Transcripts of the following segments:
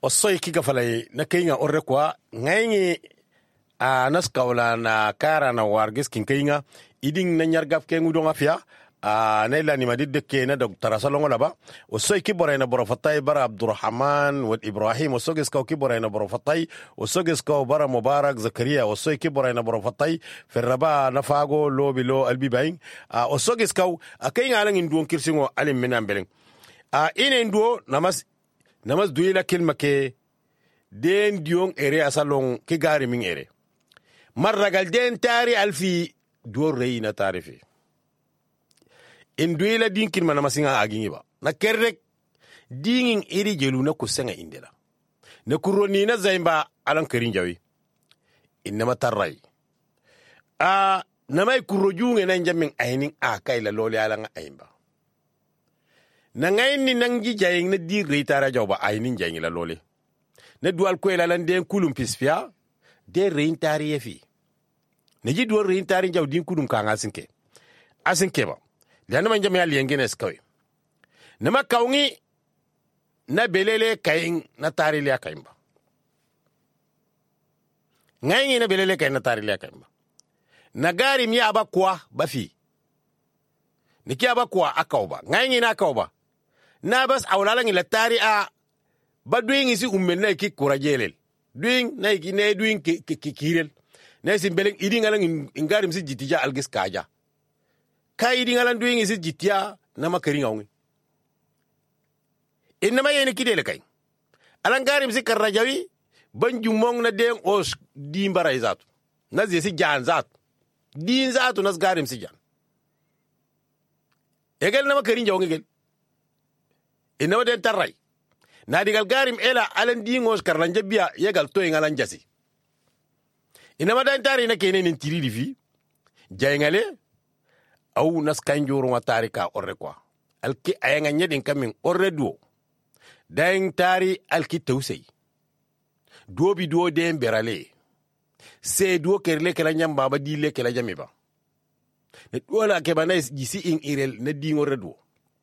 osoy kiga falay na kainga orre kwa ngaingi a naskawla na kara na wargis kin kainga iding na nyargaf ke ngudo ngafia a naila ni madid ke na dr salongo laba osoy ki borena borofatay bara abdurrahman wa ibrahim osogis ka ki borena borofatay osogis ka bara mubarak zakaria osoy ki borena borofatay ferraba nafago lobilo albibain osogis ka akainga lang induon kirsingo alim minambeleng ine nduo namas duila kilma ke den diong ere asalong ke gari min ere marragal den tari alfi duo reina tarifi in duila din kilma namasinga agingi ba na kerrek dingin iri jelu na kusenga indela na kuroni na zaimba alan kerin jawi inama tarrai namai kurojunge na njamin ainin akaila loli alanga aimba na ngayin ni nangi jaying na di reitara jawba ayinin jaying la lole na dual ko la lan den kulum pispia de reintari yefi ne ji dual reintari jaw din kulum ka asinke ba dan man jami al yengene skawi na makawni na belele kayin na tari liya kayimba ngayin na belele kayin na tari liya kayimba na gari mi abakwa bafi niki abakwa akawba ngayin na akawba na bas awlalang ila tari ba doing isi ummen na ki kurajelel doing na ki ne doing ki kirel na isi beleng iding alang ingarim si jitija algis kaja ka iding alang doing isi jitia na makari ngawngi inama yene kidele kay alang garim si karrajawi banjumong na den os dimbara izatu na zesi jan zat din zatu nas garim si jan egel na makari ngawngi gel inama den tarray na digal garim ela alan dingos karlan jabbiya yegal to ngalan jasi inama den tari na kene nin tiri difi jayngale au nas kanjuru wa tarika orre kwa alki ayanga nyedin kamin orre duo daing tari alki tawsey duo bi duo den berale se duo kerle kala nyamba ba dile kala jamiba ne duola ke banais jisi in irel na dingorre duo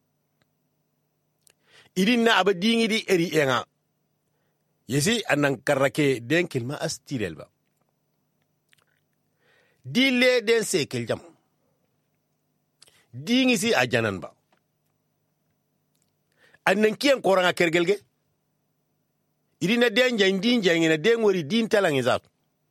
idin na aba dingi di eri enga yesi anan karrake den kilma astirel ba dile den sekel jam dingi si ajanan ba anan kiyan koranga kergelge idin na den jandin jangina den wori din talangi zat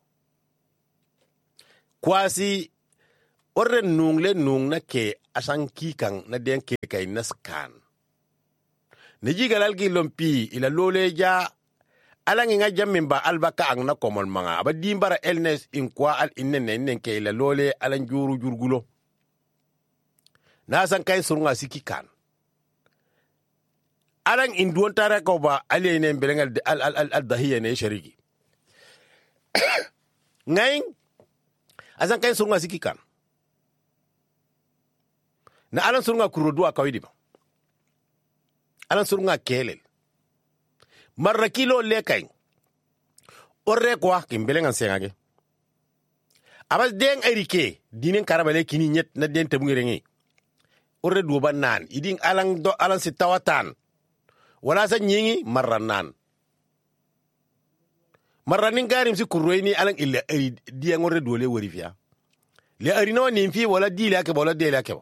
kwasi orren nungle nung na ke asan kikan na den ke kay naskan Niji galal gi lompi ila lole ja alangi nga jammin ba albaka ang na komol mga aba dimbara elnes in kwa al innen ke ila lole alan juru jurgulo nasan kay surunga sikikan alang induon tara ko ba alene belengal al dahiya ne shariki ngain asan kay surunga sikikan na alan surunga kurodua kawidi ba alan surunga kelel marra kilo lekay orre kwa kimbelengan sengage abas den erike dinin karabale kini nyet na den tamurengi orre duba nan idin alang do alan sitawatan wala sa nyingi marra nan marra nin garim si kurroini alang illa eri diang orre dole werifia le eri no nimfi wala dile ake wala dele ake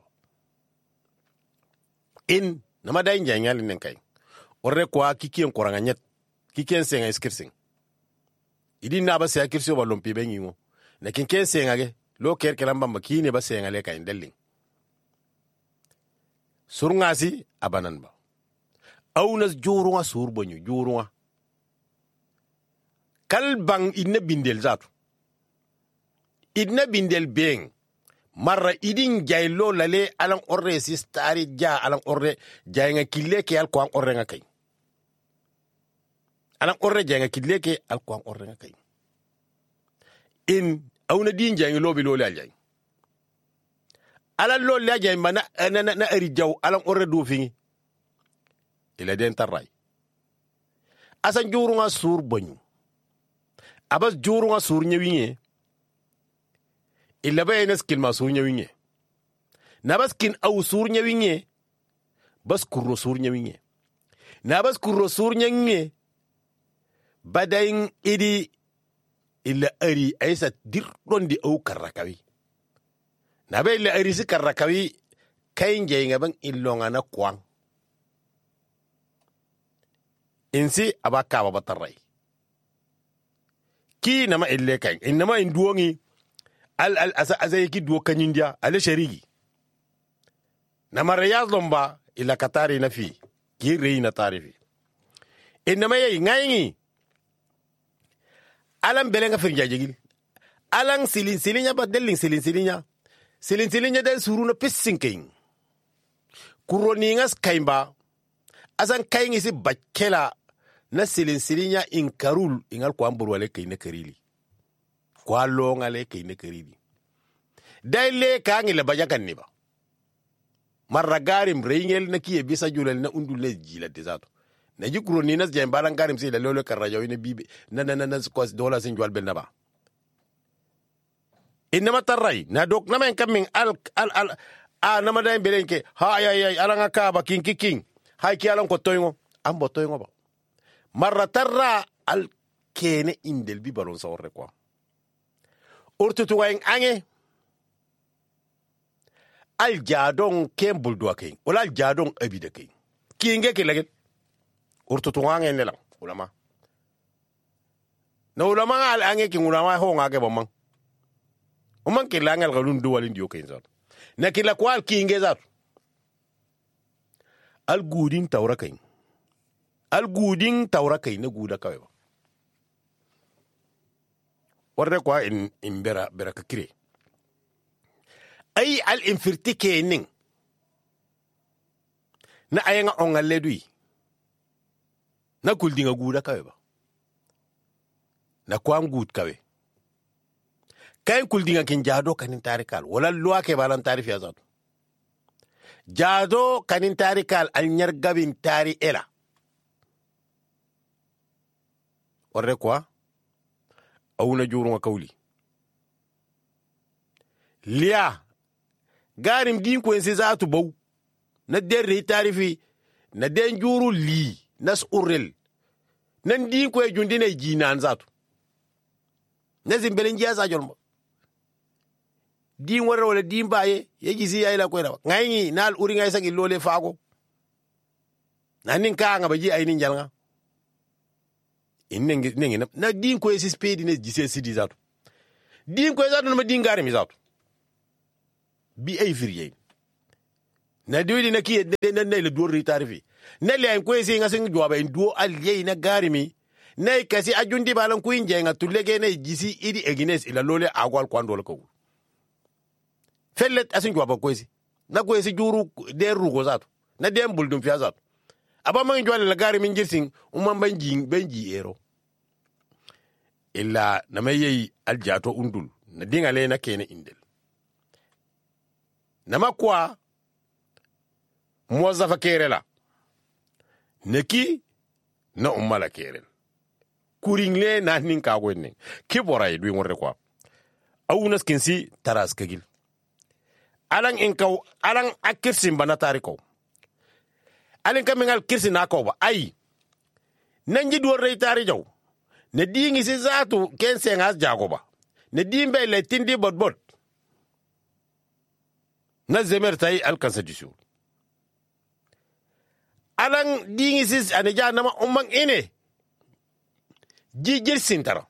in nama da njanyal nen kay orre kwa kikien koranga nyet kikien senga skirsing idi na ba se akirsi ba lompi bengingo na kinken senga ge lo kerke lamba makine ba senga le kay ndelling surngasi abanan ba aunas jorunga surbanyu jorunga kalbang inna bindel zatu idna bindel beng marra idin jaylo lale alan orre sistari ja alan orre jayanga kille ke al ko orre nga kay alan orre jayanga kille ke al ko orre nga kay in awna din jayanga lobi loli al jay alan loli al jay mana na ari jaw alan orre do fingi ila den tarray asan jurunga sur banyu abas jurunga sur nyewinge illa bayenes kilma sur nyawinge na baskin au sur nyawinge bas kurro sur nyawinge na bas kurro sur nyawinge badayin idi illa ari aisa dirdon di au karrakawi na bai illa ari si karrakawi kain je ngaban illonga na kwang insi abaka babatarrai ki nama ille kain inama induongi al azai ki duo kanyindia ale sharigi na marayaz lomba ila katari na fi ki rei na tarifi inama yayi ngayi alam belenga firja jigil alang silin ba delling silin del suruna pissinking kuroni ngas kaimba asan kaingi si bakela na silin in karul ingal ko amburwale kayne karili kwa longale kayne karili daile kangi le bajakan ni ba marragarim reingel na kiye bisa julal na undul le jila desato na jikro ni nas jay balan garim si la lolo karajo ina bibe na ko dola sin jwal bel naba inma tarray na dok na men kaming al na maday belenke ha ay alanga ka ba king hay ki alan ko toyngo ambo toyngo ba marra tarra al kene indel bi balon sawre quoi urtutu wayin ange al jadon kembul do kay wala al jadon abida kay kinge ke lagel urtutu wange ne lang ulama na ulama al ange ki ulama ho ngage bomang umman ke langal galun do walin dio kay zat na kila kwal kinge zat al gudin tawra kay na guda kawai ba warre kwa in bera ka kire ay al infirti kenin na ayanga ongalle dui na kuldinga guda kawai ba na kwan gud kawai kayan kuldinga kin jado kanin tarikal wala luwa ke balan tarifi ya zato jado kanin tarikal al nyar gabin tari ela warre kwa auna jurunga kauli liya garim din ko ense zatu bau na derre tarifi na den juru li nas urrel nan din ko jundine jinan zatu na zimbelen jiya sa jolmo din warre wala din baye yeji si ayla ko rawa ngayi nal uri ngay sagi lole faago nanin ka nga baji ay nin jalnga nengi na din ko esi spedi ne jise sidi zatu din ko zatu na din gare mi zatu bi ay firiye na diwi na kiye na le do ritarifi na le ko esi nga sing joba en do alye na gare mi na kasi ajundi balan ku inje nga tulege na jisi idi egines ila lole agwal kwando ko fellet asin joba ko esi na ko esi juru de rugo zatu na dem buldum fi zatu aba man jwale la gare min jirsin umman banji ero illa na mayi aljato undul na dingale na kene indel na makwa muwazzafa kerela neki na ummala kerel kuringle na nin ka gwenne kibora yi duin warre kwa awunas kinsi taras kagil alan akirsin bana tariko alin kamingal kirsi na ko ba ai nan ji duwar rai tari jaw ne dingi si zatu ken sengas jago ba ne dimbe le tindi bot na zemer tay alkansa disu alan dingi si ane janama umman ine ji jirsin tara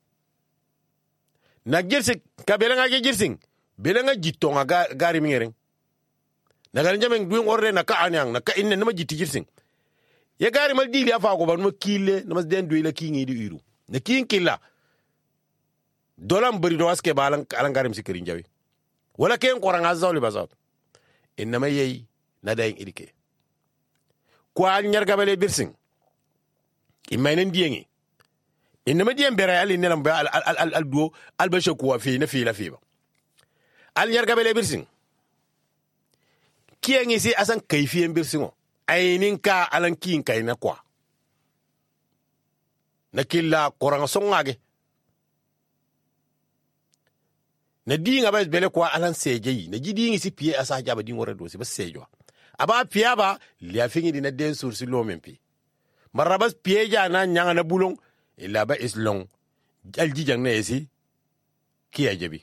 na jirsi ka belanga ji jirsin belanga jitonga gari mingeren naga njamen duin orre na ka anyang na ka inne nama jitti jirsin ya gari mal dili afa ko ban ma kille nama den duila kingi di iru na kin killa dolam bari do aske balan alan garim sikirin jawi wala ken qoranga zawli bazat inma yeyi na dayin idike ko al nyarga bale birsin imaynen diyengi inma diyen bere ali nelam ba al duo al basha ko fi na fi la fi ba al nyarga bale birsin kiyengi si asan kayfiyen birsingo ayinin ka alan kin kay na kwa na killa qoranga songage na dinga ba bele kwa alan sejeyi na jidingi si pie asa jaba dingo redo si ba sejo aba pia ba liafingi dina den sursi lo mempi marabas pie ja na nyanga na bulong illa ba islong aljijang na yesi kiya jabi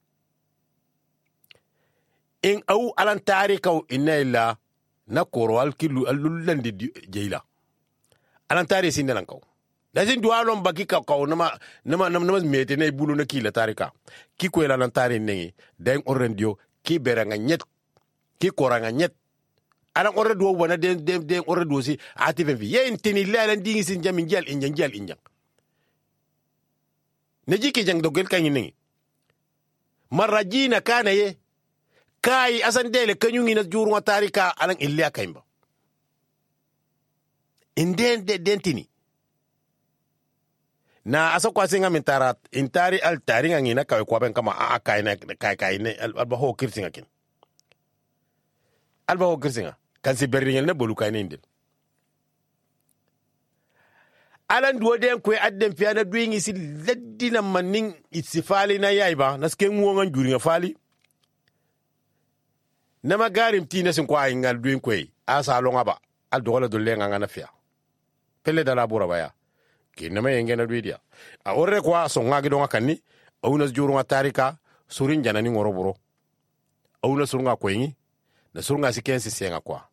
in au alan tarika inna illa na korwal kilu alullan di jeila alan tari sin nan kaw lazin dualon baki kaw nama mete ne bulu na kila tarika ki ko alan tari nengi den orrendio ki beranga nyet ki koranga nyet alan orre do wana den orre do si ativen fi yen tini lalan dingi sin jamin jal injang ne jiki jang dogel kan nengi marajina kana ye kai asan dele kanyungi na juruma tarika alan ilya kaimba inden dentini na asa kwa singa mintarat intari al taringa ngina kawe kwa ben kama kai ne alba ho kirsinga kin alba ho kirsinga kan si berringel ne bolu kai ne indil alan duwo den kwe adden fiya na duingi si leddina manning isifali na yaiba naske nguongan juringa fali nama garim tina sin kwa ingal duin kwe asa longa ba al dogola do lenga ngana fiya pele dala bura baya ki nama yenge na duidia a orre kwa so ngagi donga kanni awuna jurunga tarika surin janani ngoro buro awuna surunga kwengi na surunga sikensi senga kwa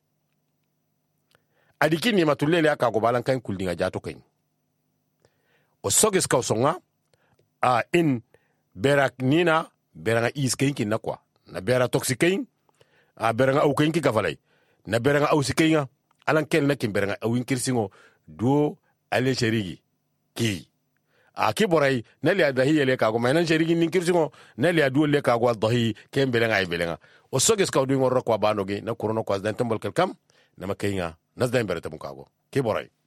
adiki ni matulele aka go balan kan kuldinga jato kwengi o sogis ka songa a in berak nina beranga iskenki na kwa na bera toxikein a beranga au kenki kafalay na beranga au sikeinga alan kel na kin beranga au inkirsingo do ale sherigi ki a ki boray na li adahi le ka go manan sherigi ninkirsingo na li adu le ka go adahi ken belenga ay belenga o sogis ka du ngor ko banoge na kurono ko dan tambal kel kam na makeinga nas dan berata mun ka go ki boray